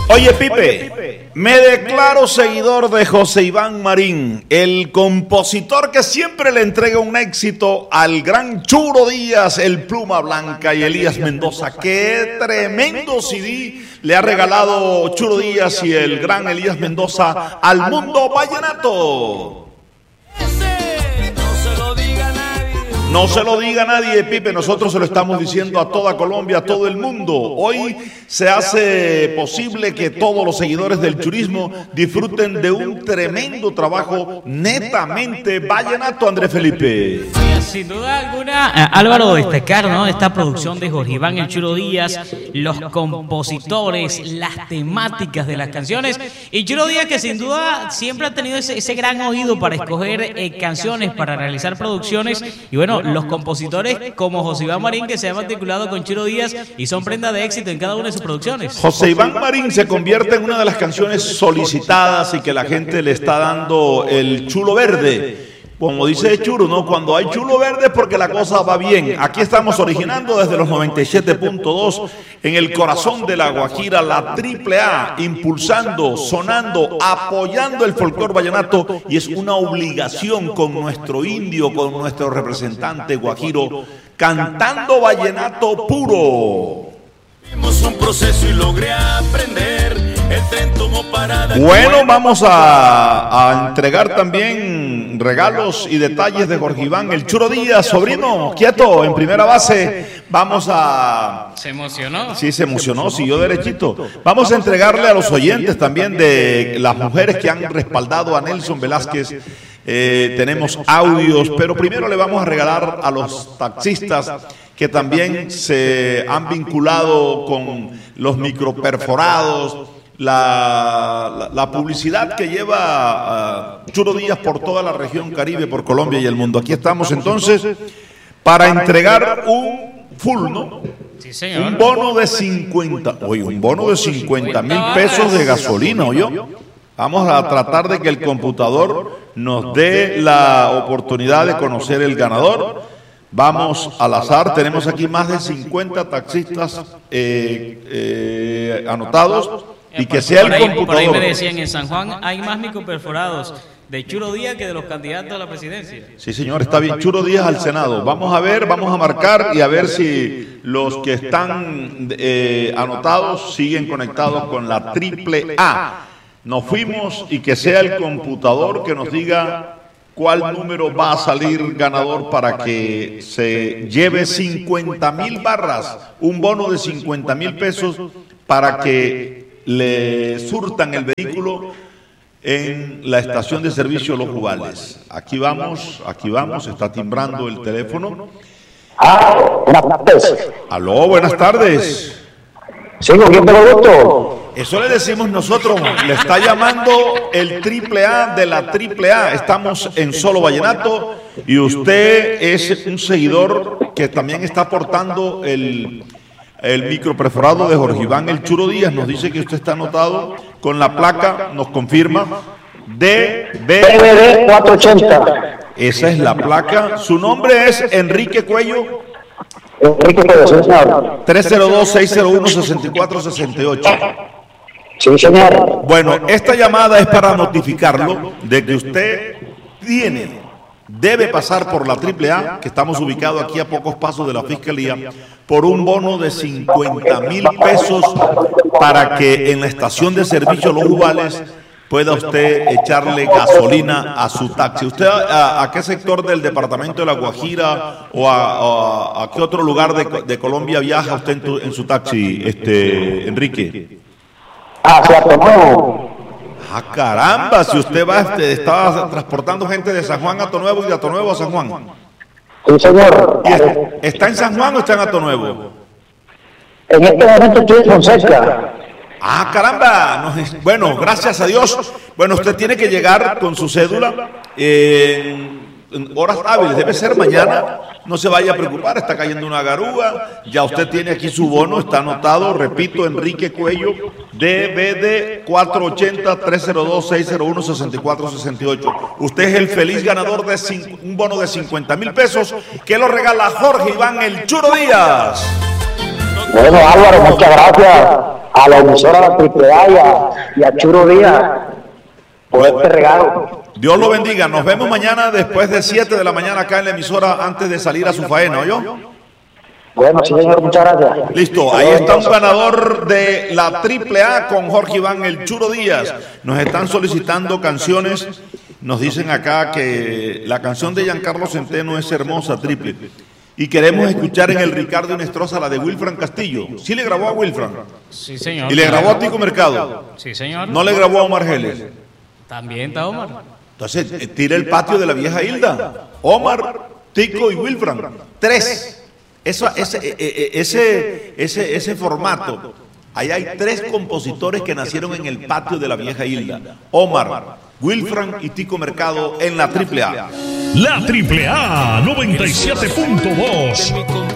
Oye, Pipe, me declaro seguidor de José Iván Marín, el compositor que siempre le entrega un éxito al gran Churo Díaz, el Pluma Blanca y Elías Mendoza. ¡Qué tremendo CD le ha regalado Churo Díaz y el gran Elías Mendoza al mundo vallenato! No se lo diga a nadie, Pipe, nosotros se lo estamos diciendo a toda Colombia, a todo el mundo. Hoy se hace posible que todos los seguidores del churismo disfruten de un tremendo trabajo netamente vallenato, Andrés Felipe. Sin duda alguna, Álvaro, destacar, ¿no?, esta producción de Jorge Iván El Churo Díaz, los compositores, las temáticas de las canciones, y Churo Díaz, que sin duda siempre ha tenido ese gran oído para escoger canciones, para realizar producciones, y bueno, los compositores como José Iván Marín, que se han articulado con Churo Díaz y son prenda de éxito en cada una de sus producciones. José Iván Marín se convierte en una de las canciones solicitadas y que la gente le está dando el chulo verde. Como dice Churo, ¿no? Cuando hay chulo verde es porque la cosa va bien. Aquí estamos originando desde los 97.2 en el corazón de la Guajira, la AAA, impulsando, sonando, apoyando el folclor vallenato, y es una obligación con nuestro indio, con nuestro representante guajiro, cantando vallenato puro. Vimos un proceso y logré aprender. El tren tomó parada. Bueno, vamos a entregar también regalos y detalles de Jorge Iván El Churo Díaz, sobrino, quieto, en primera base. Vamos a... ¿Se emocionó? Sí, se emocionó, siguió derechito. Vamos a entregarle a los oyentes también de las mujeres que han respaldado a Nelson Velázquez. Tenemos audios, pero primero le vamos a regalar a los taxistas que también se han vinculado con los microperforados, la publicidad que lleva Churo Díaz por toda la región Caribe, por Colombia y el mundo. Aquí estamos entonces para entregar un full, ¿no? Sí, señor. Un bono de 50,000 pesos de gasolina, ¿oyó? Vamos a tratar de que el computador nos dé la oportunidad de conocer el ganador. Vamos al azar, tenemos aquí más de 50 taxistas anotados, y que sea el computador. Por ahí me decían, en San Juan hay más microperforados de Churo Díaz que de los candidatos a la presidencia. Sí, señor, está bien. Churo Díaz al Senado. Vamos a ver, vamos a marcar y a ver si los que están anotados siguen conectados con la AAA. Nos fuimos, y que sea el computador que nos diga cuál número va a salir ganador para que se lleve 50,000 barras, un bono de 50,000 pesos para que le surtan el vehículo en la estación de servicio Los Jugales. Aquí vamos, está timbrando el teléfono. Buenas tardes. Aló, buenas tardes. Sí, ¿con quién tengo gusto? Eso le decimos nosotros, le está llamando el AAA de la AAA. Estamos en Solo Vallenato y usted es un seguidor que también está aportando el microperforado de Jorge Iván El Churo Díaz. Nos dice que usted está anotado con la placa, nos confirma, DBD 480. Esa es la placa. Su nombre es Enrique Cuello. Enrique Cuello, señor. 302-601-6468. Sí, señor. Bueno, esta llamada es para notificarlo de que usted debe pasar por la AAA, que estamos ubicados aquí a pocos pasos de la Fiscalía, por un bono de 50,000 pesos para que en la estación de servicio Los Jugales pueda usted echarle gasolina a su taxi. ¿Usted a qué sector del departamento de La Guajira o a qué otro lugar de Colombia viaja usted en su taxi, Enrique? Hacia Tonuevo. Ah, caramba, si usted estaba transportando gente de San Juan a Tonuevo y de Tonuevo a San Juan. Sí, señor. ¿Está en San Juan o está en Tonuevo? En este momento estoy en Fonseca. Ah, caramba. Bueno, gracias a Dios. Bueno, usted tiene que llegar con su cédula en horas hábiles. Debe ser mañana. No se vaya a preocupar, está cayendo una garúa. Ya usted tiene aquí su bono, está anotado. Repito, Enrique Cuello, DBD 480-302-601-6468. Usted es el feliz ganador de un bono de 50,000 pesos que lo regala Jorge Iván El Churo Díaz. Bueno, Álvaro, muchas gracias. a la emisora de la AAA y a Churo Díaz por este regalo. Dios lo bendiga. Nos vemos mañana después de 7 de la mañana acá en la emisora antes de salir a su faena, ¿oyó? Bueno, sí, señor, muchas gracias. Listo, ahí está un ganador de la AAA con Jorge Iván El Churo Díaz. Nos están solicitando canciones. Nos dicen acá que la canción de Giancarlo Centeno es hermosa, triple. Y queremos escuchar en el Ricardo Inestrosa la de Wilfran Castillo. ¿Sí le grabó a Wilfran? Sí, señor. ¿Y le grabó a Tico Mercado? Sí, señor. ¿No le grabó a Omar Geles? También está Omar. Entonces, tira el patio de la vieja Hilda. Omar, Tico y Wilfran. 3. Ese formato. Ahí hay 3 compositores que nacieron en el patio de la vieja Hilda. Omar, Wilfran y Tico Mercado en la AAA. La AAA 97.2.